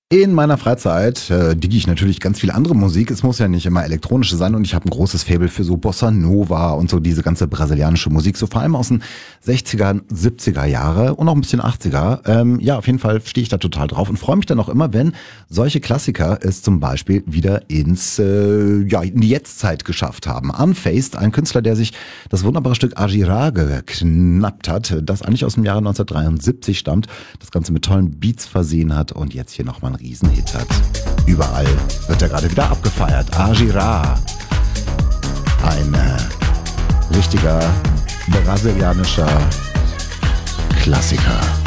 In meiner Freizeit digge ich natürlich ganz viel andere Musik. Es muss ja nicht immer elektronische sein und ich habe ein großes Faible für so Bossa Nova und so diese ganze brasilianische Musik, so vor allem aus den 60er, 70er Jahre und auch ein bisschen 80er. Ja, auf jeden Fall stehe ich da total drauf und freue mich dann auch immer, wenn solche Klassiker es zum Beispiel wieder in die Jetztzeit geschafft haben. Unfaced, ein Künstler, der sich das wunderbare Stück Agirá geknappt hat, das eigentlich aus dem Jahre 1973 stammt, das Ganze mit tollen Beats versehen hat und jetzt hier nochmal ein Riesenhit hat. Überall wird er gerade wieder abgefeiert. Agirá. Ein richtiger brasilianischer Klassiker.